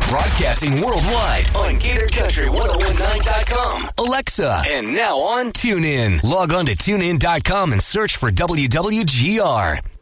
Broadcasting worldwide on GatorCountry1019.com, Alexa, and now on TuneIn. Log on to TuneIn.com and search for WWGR.